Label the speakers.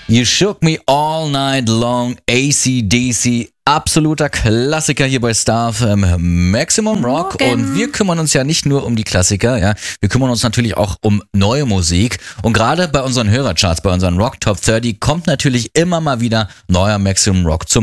Speaker 1: You Shook Me All Night Long, AC/DC, absoluter Klassiker hier bei Star FM Maximum Rock. Und wir kümmern uns ja nicht nur um die Klassiker, ja, wir kümmern uns natürlich auch um neue Musik. Und gerade bei unseren Hörercharts, bei unseren Rock Top 30 kommt natürlich immer mal wieder neuer Maximum Rock zum